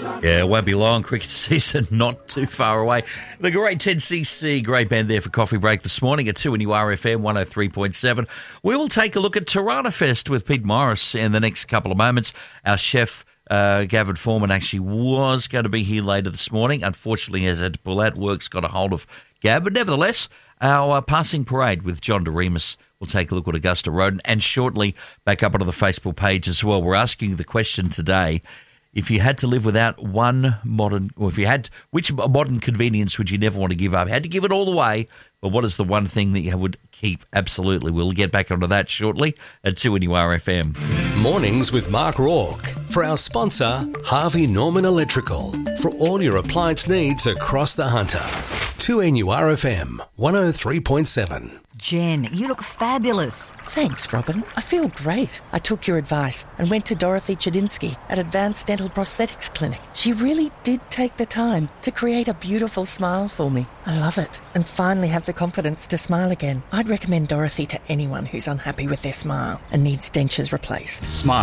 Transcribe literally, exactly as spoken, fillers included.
Yeah, it won't be long. Cricket season not too far away. The great ten C C, great band there for coffee break this morning at two N U R F M one oh three point seven. We will take a look at Tirana Fest with Pete Morris in the next couple of moments. Our chef, uh, Gavin Foreman, actually was going to be here later this morning. Unfortunately, he has had to pull out. Work's got a hold of Gab. But nevertheless, our uh, passing parade with John DeRemus. We'll take a look at Augusta Road and shortly back up onto the Facebook page as well. We're asking the question today, if you had to live without one modern, or if you had, which modern convenience would you never want to give up? Had to give it all away, but what is the one thing that you would keep? Absolutely. We'll get back onto that shortly at two N U R F M. Mornings with Mark Rourke. For our sponsor, Harvey Norman Electrical. For all your appliance needs across the Hunter. two N U R F M one oh three point seven. Jen, you look fabulous. Thanks, Robin. I feel great. I took your advice and went to Dorothy Chadinsky at Advanced Dental Prosthetics Clinic. She really did take the time to create a beautiful smile for me. I love it and finally have the confidence to smile again. I'd recommend Dorothy to anyone who's unhappy with their smile and needs dentures replaced. Smile